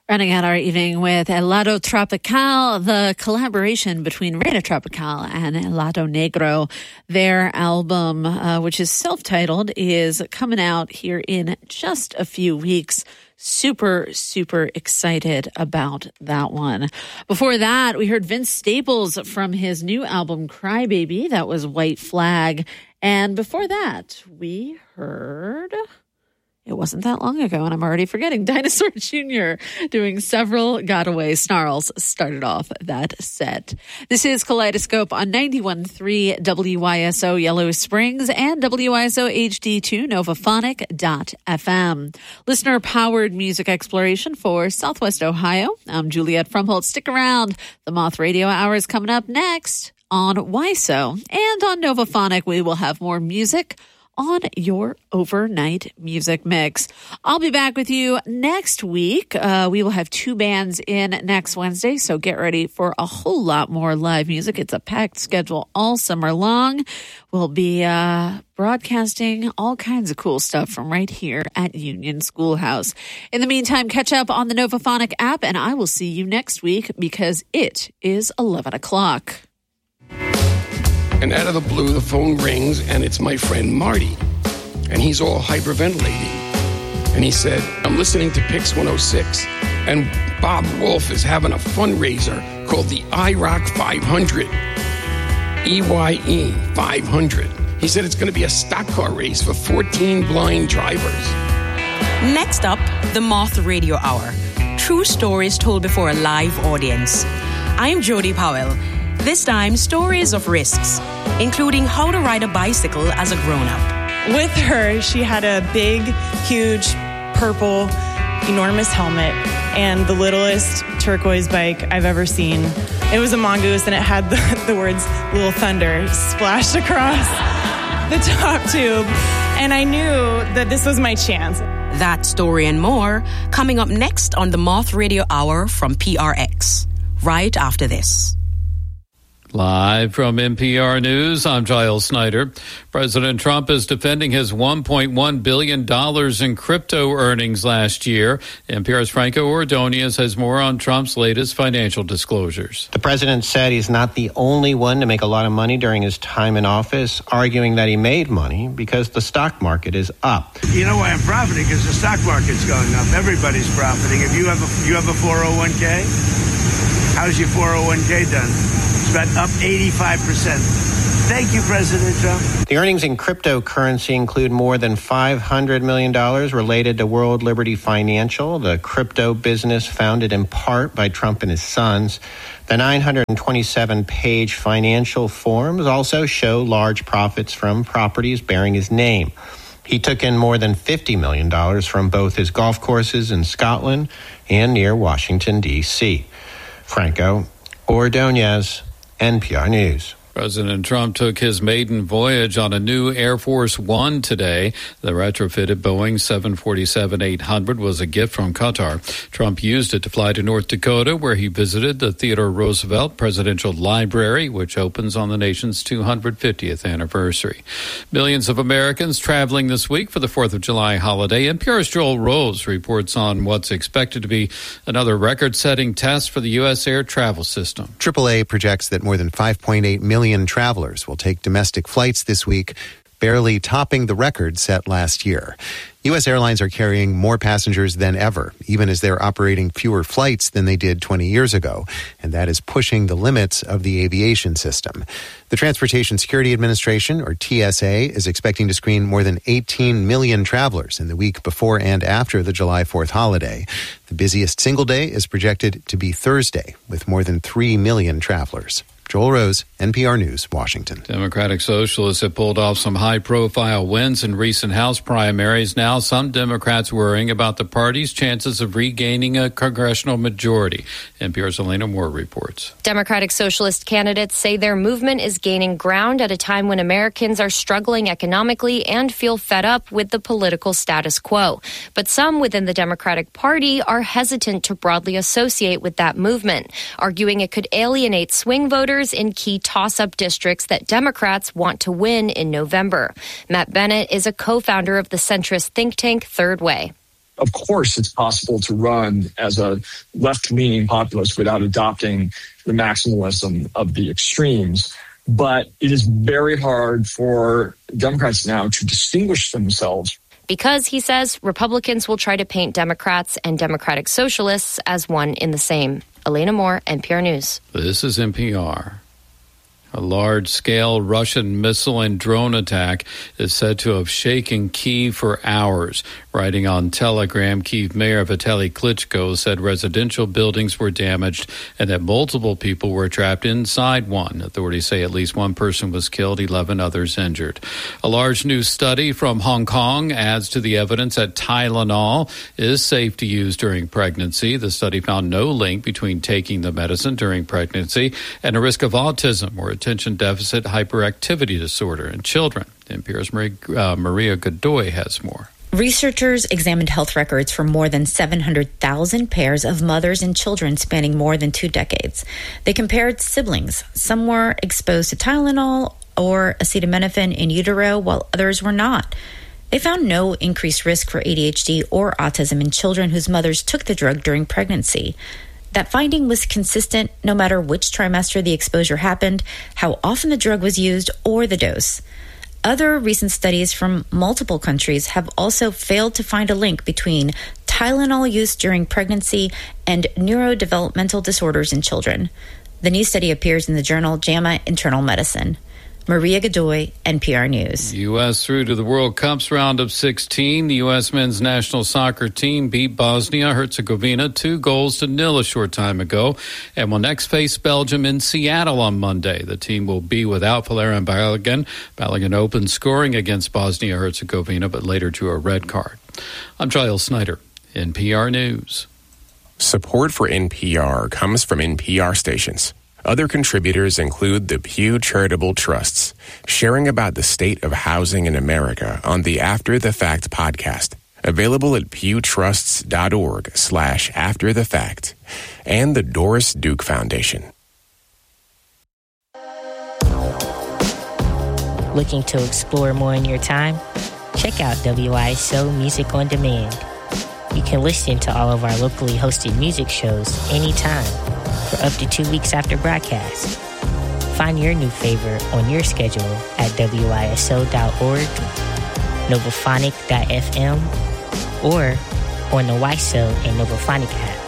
Running out our evening with Helado Tropical, the collaboration between Reina Tropical and Helado Negro. Their album, which is self-titled, is coming out here in just a few weeks. Super, super excited about that one. Before that, we heard Vince Staples from his new album, Crybaby. That was White Flag. And before that, we heard... It wasn't that long ago, and I'm already forgetting. Dinosaur Jr. doing Several Got Away. Snarls started off that set. This is Kaleidoscope on 91.3 WYSO Yellow Springs and WYSO HD2 Novaphonic.fm. Listener-powered music exploration for Southwest Ohio. I'm Juliette Frumholtz. Stick around. The Moth Radio Hour is coming up next on WYSO. And on Novaphonic, we will have more music on your overnight music mix. I'll be back with you next week. We will have 2 bands in next Wednesday, so get ready for a whole lot more live music. It's a packed schedule all summer long. We'll be broadcasting all kinds of cool stuff from right here at Union Schoolhouse. In the meantime, catch up on the Novaphonic app, and I will see you next week because it is 11 o'clock. And out of the blue, the phone rings, and it's my friend Marty. And he's all hyperventilating. And he said, I'm listening to Pix 106, and Bob Wolf is having a fundraiser called the IROC 500. EYE 500. He said it's going to be a stock car race for 14 blind drivers. Next up, the Moth Radio Hour. True stories told before a live audience. I'm Jody Powell. This time, stories of risks, including how to ride a bicycle as a grown-up. With her, she had a big, huge, purple, enormous helmet and the littlest turquoise bike I've ever seen. It was a mongoose, and it had the words Little Thunder splashed across the top tube. And I knew that this was my chance. That story and more coming up next on the Moth Radio Hour from PRX, right after this. Live from NPR News, I'm Giles Snyder. President Trump is defending his $1.1 billion in crypto earnings last year. NPR's Franco Ordonez has more on Trump's latest financial disclosures. The president said he's not the only one to make a lot of money during his time in office, arguing that he made money because the stock market is up. You know why I'm profiting? Because the stock market's going up. Everybody's profiting. If you have a 401k, how's your 401k done? It's about up 85%. Thank you, President Trump. The earnings in cryptocurrency include more than $500 million related to World Liberty Financial, the crypto business founded in part by Trump and his sons. The 927-page financial forms also show large profits from properties bearing his name. He took in more than $50 million from both his golf courses in Scotland and near Washington, D.C. Franco Ordonez, NPR News. President Trump took his maiden voyage on a new Air Force One today. The retrofitted Boeing 747-800 was a gift from Qatar. Trump used it to fly to North Dakota, where he visited the Theodore Roosevelt Presidential Library, which opens on the nation's 250th anniversary. Millions of Americans traveling this week for the 4th of July holiday. NPR's Joel Rose reports on what's expected to be another record-setting test for the U.S. air travel system. AAA projects that more than 5.8 million travelers will take domestic flights this week, barely topping the record set last year. U.S. airlines are carrying more passengers than ever, even as they're operating fewer flights than they did 20 years ago, and that is pushing the limits of the aviation system. The Transportation Security Administration, or TSA, is expecting to screen more than 18 million travelers in the week before and after the July 4th holiday. The busiest single day is projected to be Thursday, with more than 3 million travelers. Joel Rose, NPR News, Washington. Democratic Socialists have pulled off some high-profile wins in recent House primaries. Now some Democrats worrying about the party's chances of regaining a congressional majority. NPR's Elena Moore reports. Democratic Socialist candidates say their movement is gaining ground at a time when Americans are struggling economically and feel fed up with the political status quo. But some within the Democratic Party are hesitant to broadly associate with that movement, arguing it could alienate swing voters in key toss-up districts that Democrats want to win in November. Matt Bennett is a co-founder of the centrist think tank Third Way. Of course, it's possible to run as a left-leaning populist without adopting the maximalism of the extremes. But it is very hard for Democrats now to distinguish themselves. Because, he says, Republicans will try to paint Democrats and Democratic Socialists as one in the same. Elena Moore, NPR News. This is NPR. A large-scale Russian missile and drone attack is said to have shaken Kyiv for hours. Writing on Telegram, Kyiv Mayor Vitaly Klitschko said residential buildings were damaged and that multiple people were trapped inside one. Authorities say at least one person was killed, 11 others injured. A large new study from Hong Kong adds to the evidence that Tylenol is safe to use during pregnancy. The study found no link between taking the medicine during pregnancy and a risk of autism or attention deficit hyperactivity disorder in children. NPR's Maria Godoy has more. Researchers examined health records for more than 700,000 pairs of mothers and children spanning more than 2 decades. They compared siblings. Some were exposed to Tylenol or acetaminophen in utero, while others were not. They found no increased risk for ADHD or autism in children whose mothers took the drug during pregnancy. That finding was consistent no matter which trimester the exposure happened, how often the drug was used, or the dose. Other recent studies from multiple countries have also failed to find a link between Tylenol use during pregnancy and neurodevelopmental disorders in children. The new study appears in the journal JAMA Internal Medicine. Maria Godoy, NPR News. U.S. through to the World Cup's round of 16. The U.S. men's national soccer team beat Bosnia-Herzegovina 2-0 a short time ago and will next face Belgium in Seattle on Monday. The team will be without Valerian Balogun. Balogun opened scoring against Bosnia-Herzegovina, but later drew a red card. I'm Giles Snyder, NPR News. Support for NPR comes from NPR stations. Other contributors include the Pew Charitable Trusts, sharing about the state of housing in America on the After the Fact podcast, available at pewtrusts.org/afterthefact, and the Doris Duke Foundation. Looking to explore more in your time? Check out WISO Music on Demand. You can listen to all of our locally hosted music shows anytime for up to 2 weeks after broadcast. Find your new favorite on your schedule at WISO.org, Novophonic.fm, or on the WISO and Novophonic app.